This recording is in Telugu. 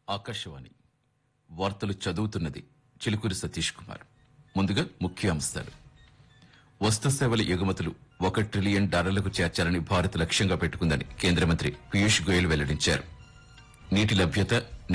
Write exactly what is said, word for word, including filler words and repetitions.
ఆకాశవాణి వార్తలు చదువుతున్నది చిలుకూరి సతీష్ కుమార్. ముందుగా ముఖ్య అంశాలు. వస్తు సేవల ఎగుమతులు ఒక ట్రిలియన్ డాలర్లకు చేర్చాలని భారత్ లక్ష్యంగా పెట్టుకుందని కేంద్ర మంత్రి పీయూష్ గోయల్ వెల్లడించారు. నీటి లభ్యత